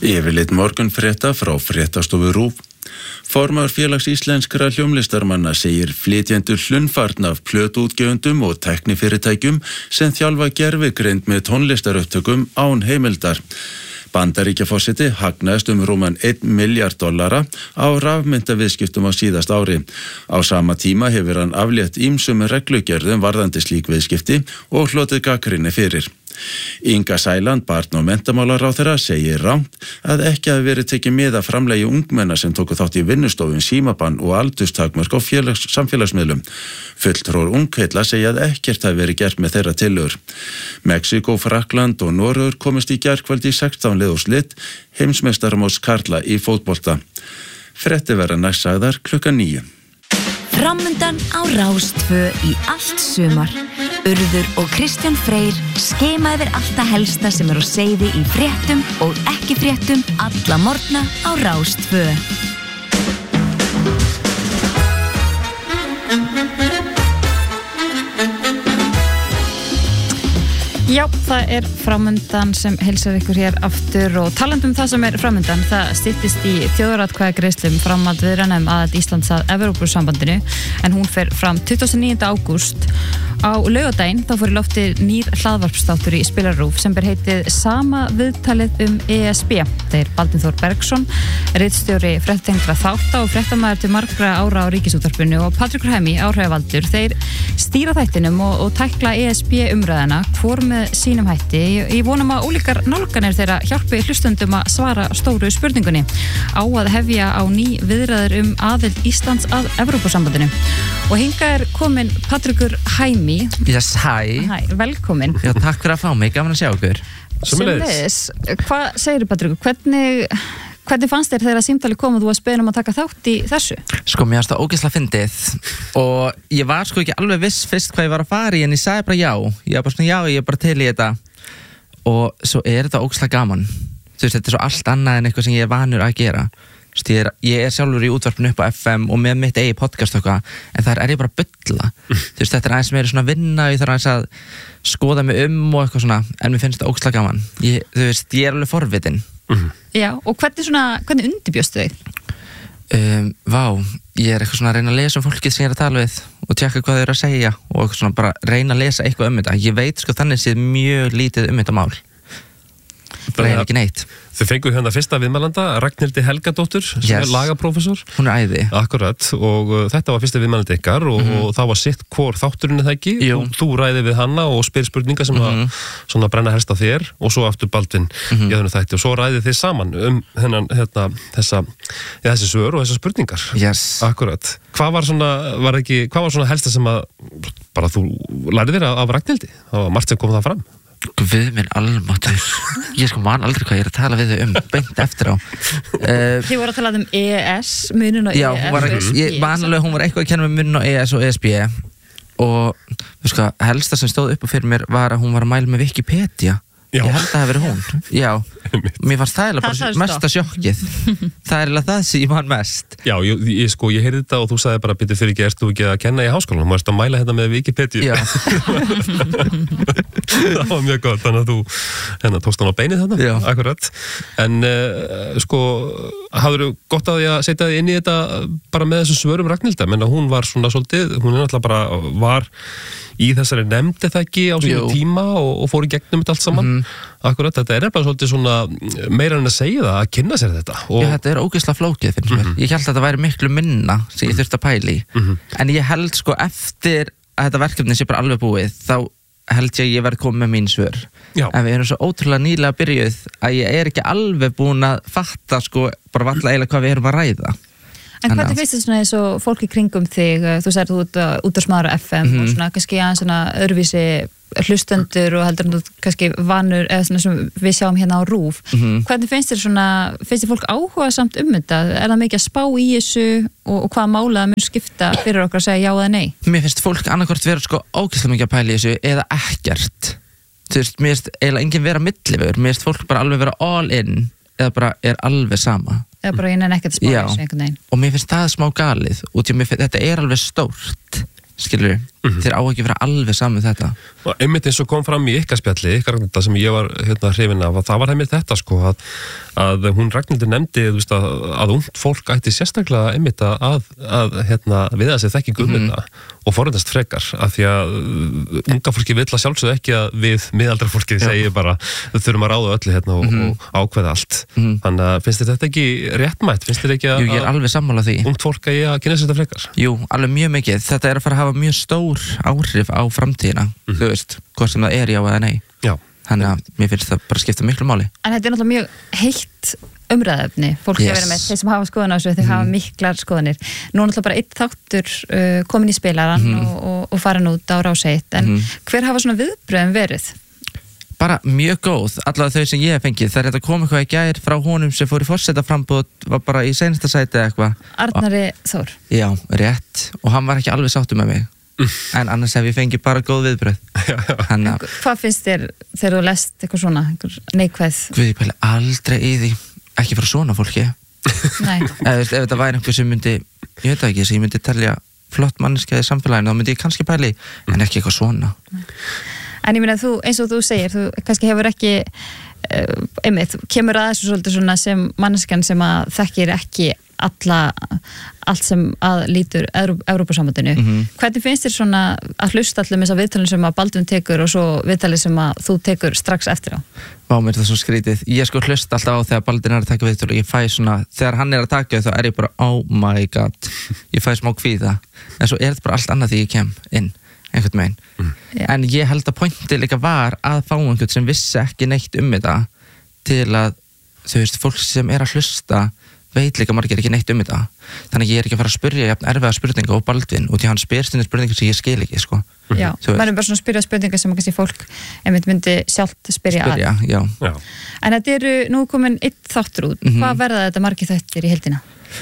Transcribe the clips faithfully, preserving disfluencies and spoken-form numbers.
Yfirlit morgunfrétta frá fréttastofu RÚV. Formaður félags íslenskra hljómlistarmanna segir flytjendur hlunnfarn af plötuútgefendum og tæknifyrirtækjum sem þjálfa gervigreind með tónlistarupptökum án heimildar. Bandaríkjaforseti hagnaðist um rúman einn milljarð dollara á rafmyntaviðskiptum á síðast ári. Á sama tíma hefur hann aflétt ýmsum reglugerðum varðandi slík viðskipti og hlotið gagnrýni fyrir. Inga Sæland, barn- og menntamálaráðherra, segir rangt að ekki hafi verið tekið mið af framlagi ungmenna sem tóku þátt í vinnustofum, símabann og aldurstakmörk á félags, samfélagsmiðlum. Fulltrúar ungheilla segja að ekkert hafi verið gert með þeirra tillögur. Mexíkó, Frakkland og Noregur komist í gærkvöldi í sextán liða úrslit heimsmeistaramóts karla í fótbolta. Fréttir verða næst sagðar klukkan níu. Framundan á Rás tvö í allt sumar. Urður og Kristján Freyr skema yfir allt það helsta sem er á seyði í fréttum og ekki fréttum alla morgna á Rás tvö. Já, það er framundan sem heilsar ykkur hér aftur og talandi um það sem er framundan, það styttist í þjóðaratkvæðagreiðslu um framhald viðræðna um aðild Íslands að Evrópusambandinu en hún fer fram tuttugasta og níunda ágúst. Á laugardaginn þá fór í lofti nýr hlaðvarpsþáttur í Spilarrúv sem ber heitið Sama viðtalið um E S B. Þeir Baldvin Þór Bergsson, ritstjóri fréttatengdra þátta og fréttamaður til margra ára á Ríkisútvarpinu og Patrekur Hemi, áhrifavaldur, þeir stýra þættinum og, og tækla E S B umræðina hvor með sínum hætti. Ég, ég vonum að ólíkar nálganir þeirra hjálpi hlustundum að svara stóru spurningunni á að hefja á ný viðræður um aðild Íslands að Evrópusambandinu. Og hingað er komin Patrekur Hemi. Yes, hi. Hæ, velkomin. Já, takk fyrir að fá mig, gaman að sjá okkur. Sömuleiðis. Hvað segirðu, Patrekur? Hvernig, hvernig fannst þér þegar símtali kom og þú varst beðin um að taka þátt í þessu? Sko, mér fannst það ógeðslega fyndið og ég var sko ekki alveg viss fyrst hvað ég var að fara í en ég sagði bara já. Ég var bara svona já, ég er bara til í þetta og svo er þetta ógeðslega gaman. Þú veist, þetta er svo allt annað en eitthvað sem ég er vanur að gera. Ég er, ég er sjálfur í útvarpinu upp á F M og með mitt eigi podcast okkar en þar er ég bara að bulla. Þú veist, þetta er aðeins sem er svona vinna ég þarf aðeins að skoða mig um og eitthvað svona en mér finnst þetta ógeðslega gaman. Ég, þú veist, ég er alveg forvitin. Mm-hmm. Já, og hvernig svona, hvernig undirbjóstu þig? Um, vá, ég er eitthvað svona að reyna að lesa um fólkið sem ég er að tala við og tjekka hvað þau eru að segja og eitthvað svona bara reyna að lesa eitthvað um þetta. Ég veit sko þannig séð mjög lítið um þetta mál. Það er ekki neitt. Þau fengu hérna fyrsta viðmælanda, Ragnhildi Helgadóttur, sem yes. er lagaprófessor. Hún er æði. Akkurat, og uh, þetta var fyrsta viðmælandi ykkar og, mm-hmm. og það var sitt hvor þátturinn er það ekki. Jú. Þú ræði við hanna og spyr spurningar sem mm-hmm. að svona brenna helst á þér og svo aftur Baldvin mm-hmm. í öðrum þætti og svo ræði þið saman um hennan, hérna, þessa, ja, þessi svör og þessar spurningar. Yes. Akkurat. Hvað var svona, var ekki, hvað var svona helsta sem að bara þú lærið þér af Ragnhildi? Það var margt sem kom það fram. Guð minn almáttur. Ég sko man aldrei hvað ég er að tala við þau um beint eftir á. Uh, Þið voru að tala um E E S, munin og E E S. Já, hún var, ég man alveg, hún var eitthvað að kenna með munin og E E S og E S B og þú sko, helsta sem stóð upp á fyrir mér var að hún var að mæla með Wikipedia. Já. Ég held að það hafi verið hún. Já, mér fannst það eða bara mesta sjokkið. Það er eða það sem ég man mest. Já, ég, ég, sko, ég heyrði þetta og þú sagði bara byrju fyrir ekki, ertu ekki að kenna í háskólanum? Þú erst að mæla hérna með Wikipedia. Já. Það var mjög gott, þannig að þú hérna, tókst hann á beinið þarna. Já. Akkurat. En uh, sko, hafður þú gott að ég að setja þig inn í þetta bara með þessu svörum Ragnhilda? Menna hún var svona svolítið, hún er náttúrulega bara, var í þessari nefndi það ekki á sínu tíma og, og fór í gegnum þetta allt saman. Mm. Akkurat, þetta er bara svolítið svona meira en að segja það, að kynna sér þetta. Og... Já, þetta er ógeðslega flókið finnst mér. Mm-hmm. Ég held að þetta væri miklu minna sem ég þurfti að pæla í. Mm-hmm. En ég held sko eftir að þetta verkefni sé bara alveg búið, þá held ég að ég verði komið með mín svör. Já. En við erum svo ótrúlega nýlega byrjuð að ég er ekki alveg búin að fatta sko bara valla eiginlega hvað við erum að ræða. En hvernig finnst þetta svona eins og fólk í kringum þig, þú sagði þú út, út á Smara F M mm-hmm. og svona kannski aðeins svona öðruvísi hlustendur og heldur þú kannski vanur eða svona sem við sjáum hérna á RÚV. Mm-hmm. Hvernig finnst þér svona, finnst þér fólk áhuga samt um þetta? Er það mikið að spá í þessu og, og hvaða mála það mun skipta fyrir okkur að segja já eða nei? Mér finnst fólk annarkvort vera sko ógeðslega mikið að pæla í þessu eða ekkert. Þú veist, mér finnst eiginlega enginn vera millivör, mér finnst fólk bara alveg vera all in eða bara er alveg sama. Eða bara innan ekkert spá þessu einhvern veginn. Og mér finnst það smá galið út í að þetta er alveg stórt, skilur við. -hmm. þeir á ekki vera alveg saman þetta. Og einmitt eins og kom fram í ykkar spjalli, ykkar Ragnhildur sem ég var hérna hrifinn af, það var einmitt þetta sko að, að hún Ragnhildur nefndi þú veist, að, að ungt fólk ætti sérstaklega einmitt að, að, að hérna, við að sér þekki guðmynda mm -hmm. og forðast frekar, af því að unga fólki vill að sjálfsögðu ekki að við miðaldra fólki segi bara við þurfum að ráða öllu hérna og, mm -hmm. og ákveða allt. Mm -hmm. Þannig að finnst þér þetta ekki réttmætt? Finnst þér ekki að, Jú, ég er alveg sammála því. Ungt fólk að ég að kynna sér þetta frekar? Jú, alveg mjög mikið. Þetta er að fara að hafa mjög stór áhrif á framtíðina, mm -hmm. þú veist, hvort sem það er já eða nei. Já. Þannig að mér finnst það bara skipta miklu máli. En þetta er náttúrulega mjög heitt umræðefni, fólk yes. er verið með, þeir sem hafa skoðun á þessu, þeir mm. hafa miklar skoðunir. Nú er náttúrulega bara eitt þáttur uh, komin í spilaran mm. og, og, og farin út á Rás eitt, en mm. hver hafa svona viðbröðum verið? Bara mjög góð, allavega þau sem ég hef fengið. Það er þetta kom eitthvað í gær frá honum sem fór í forsetaframboð, var bara í seinasta sæti eða eitthvað. Arnari Þór. Já, rétt, og hann var ekki alveg sáttur með mig. En annars hef ég fengið bara góð viðbröð. Hanna, hvað finnst þér þegar þú lest eitthvað svona, eitthvað neikvæð? Guð, ég pæli aldrei í því, ekki frá svona fólki. Nei. Ef, ef þetta væri einhver sem myndi, ég veit ekki, sem ég myndi telja flott manneskja í samfélaginu, þá myndi ég kannski pæli, en ekki eitthvað svona. Nei. En ég meina, þú, eins og þú segir, þú kannski hefur ekki, uh, einmitt, kemur að þessu svolítið svona sem manneskjan sem að þekkir ekki alla, allt sem að lítur Evrópusambandinu. Mm -hmm. Hvernig finnst þér svona að hlusta allir með þess að viðtalin sem að Baldvin tekur og svo viðtalin sem að þú tekur strax eftir á? Vá, mér er það svo skrítið. Ég sko hlusta alltaf á þegar Baldvin er að taka viðtal og ég fæ svona, þegar hann er að taka þá er ég bara, oh my god, ég fæ smá kvíða. En svo er þetta bara allt annað því ég kem inn, einhvern veginn. Mm. En ég held að pointið líka var að fá einhvern sem vissi ekki neitt um þetta til að, þú veist, fólk sem er að hlusta veit líka margir ekki neitt um þetta, þannig að ég er ekki að fara að spyrja jafn erfiða spurninga og Baldvin og því hann spyr stundum spurningar sem ég skil ekki sko. Já, maður er bara svona að spyrja spurningar sem kannski fólk einmitt myndi sjálft spyrja, spyrja að já. Já. En þetta eru nú komin eitt þáttur út, mm -hmm. hvað verða þetta margir þættir í heildina?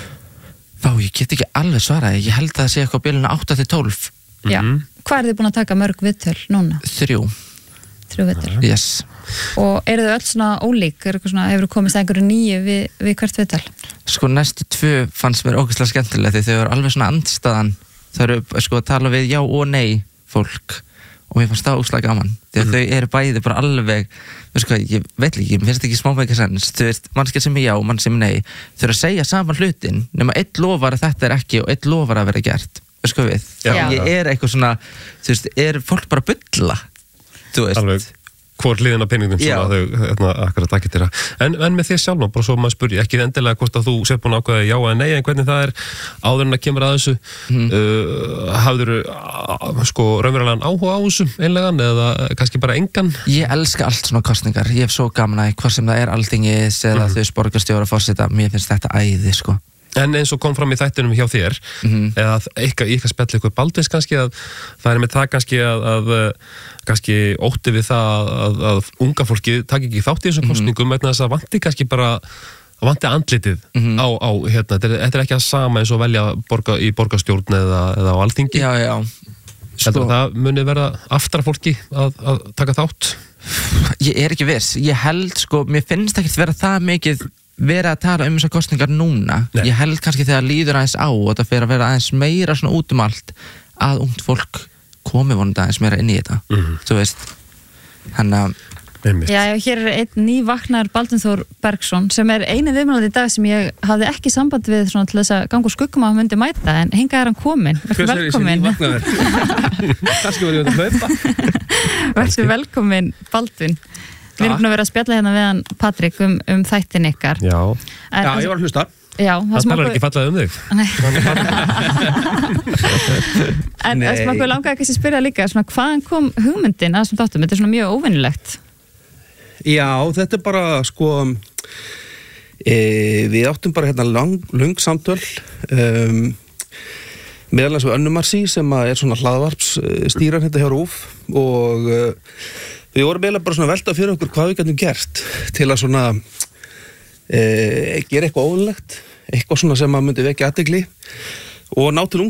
Vá, ég get ekki alveg svaraði, ég held að það sé eitthvað bíluna átta til tólf. Já, mm -hmm. hvað er þið búin að taka mörg viðtöl núna? Þrjú. Þrjú viðtöl? Yes. Og eru þau öll svona ólík, er eitthvað svona, hefur þú komist að einhverju nýju við, við hvert viðtal? Sko næstu tvö fannst mér ógeðslega skemmtilega því þau eru alveg svona andstaðan, þau eru sko að tala við já og nei fólk og mér fannst það ógeðslega gaman því að mm. þau eru bæði bara alveg, veist hvað, ég veit ekki, mér finnst ekki smá með ekki sens, þú veist, mannskið sem er já og mann sem er nei, þau eru að segja saman hlutin nema eitt lofar að þetta er ekki og eitt lofar að vera gert, veist hvað við, já. Ég er eitthvað svona, þú veist, er fólk bara að bulla, þú veist. Alveg. Hvor liðin af peningum svona þau hérna, akkurat ekki til það. En, en með þér sjálf, bara svo maður spurði, ekki endilega hvort að þú sér búin að ákveða já eða nei, en hvernig það er áður en að kemur að þessu, mm. uh, hafður uh, sko raunverulegan áhuga á þessu einlegan eða kannski bara engan? Ég elska allt svona kostningar, ég hef svo gaman að hvað sem það er Alþingis eða mm. þau borgarstjóra forseta, mér finnst þetta æði sko. En eins og kom fram í þættinum hjá þér, mm-hmm. eða eitthvað, eitthvað spjalli eitthvað Baldvins kannski, að það er með það kannski að, að kannski ótti við það að, að unga fólki taki ekki þátt í þessum mm-hmm. kostningum vegna þess að vanti kannski bara vanti andlitið mm-hmm. á, á hérna, þetta er, þetta er ekki að sama eins og velja borga, í borgarstjórn eða, eða á Alþingi. Já, já. Sko, það muni verða aftra fólki að, að taka þátt? Ég er ekki viss, ég held sko, mér finnst ekki vera það mikið vera að tala um þessar kostningar núna. Nei. Ég held kannski þegar líður aðeins á og þetta fyrir að vera aðeins meira svona út um allt að ungt fólk komi vonandi aðeins meira inn í þetta mm-hmm. þú veist hann að Já, hér er einn nývaknar Baldvin Þór Bergsson sem er eini viðmælandi í dag sem ég hafði ekki samband við svona til þess að ganga úr skuggum að hann myndi mæta en hingað er hann komin. Vertu velkomin. Kannski var ég að hlaupa. Vertu velkomin Baldvin. Við erum búin að vera að spjalla hérna við hann Patrik um, um þættin ykkar. Já, en, Já ég var að hlusta. Já, það talar ekki fallað um þig. En það sem okkur langaði ekki að spyrja líka, svona, hvaðan kom hugmyndin að þessum þáttum? Þetta er svona mjög óvinnilegt. Já, þetta er bara sko e, við áttum bara hérna lang, lang samtöl um, meðal eins og Önnu Marsí sem er svona hlaðvarpsstýran hérna hjá RÚV og uh, við vorum eiginlega bara svona velta fyrir okkur hvað við getum gert til að svona e, gera eitthvað óvinnilegt, eitthvað svona sem að myndi vekja athygli og ná til